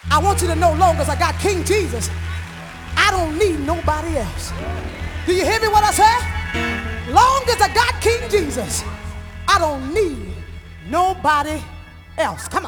I want you to know, long as I got King Jesus, I don't need nobody else. Do you hear me what I say? Long as I got King Jesus, I don't need nobody else. Come on.